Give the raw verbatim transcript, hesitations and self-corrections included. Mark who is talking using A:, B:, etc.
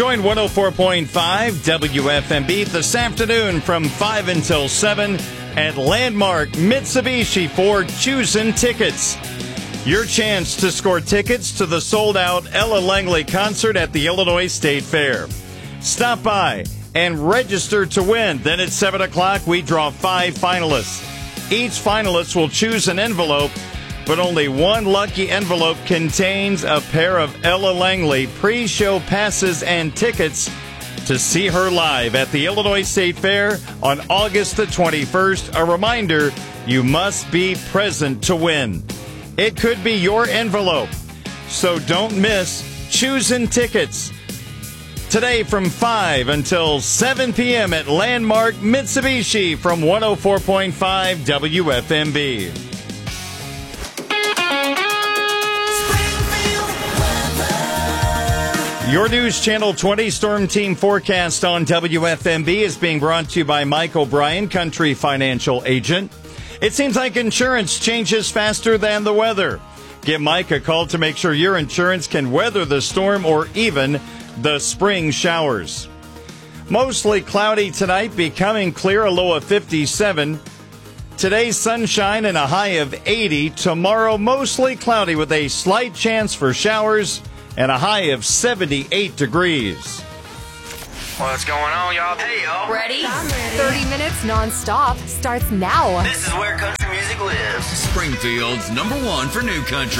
A: Join one oh four point five W F M B this afternoon from five until seven at Landmark Mitsubishi for Choosing Tickets. Your chance to score tickets to the sold-out Ella Langley concert at the Illinois State Fair. Stop by and register to win. Then at seven o'clock, we draw five finalists. Each finalist will choose an envelope, but only one lucky envelope contains a pair of Ella Langley pre-show passes and tickets to see her live at the Illinois State Fair on August the twenty-first. A reminder, you must be present to win. It could be your envelope, so don't miss Choosing Tickets. Today from five until seven p.m. at Landmark Mitsubishi from one oh four point five W F M B. Your News Channel twenty Storm Team forecast on W F M B is being brought to you by Mike O'Brien, Country Financial Agent. It seems like insurance changes faster than the weather. Give Mike a call to make sure your insurance can weather the storm or even the spring showers. Mostly cloudy tonight, becoming clear, a low of fifty-seven. Today's sunshine and a high of eighty. Tomorrow, mostly cloudy with a slight chance for showers and a high of seventy-eight degrees.
B: What's going on, y'all? Hey, y'all.
C: Ready? thirty minutes non-stop starts now.
B: This is where country music lives.
D: Springfield's number one for new country.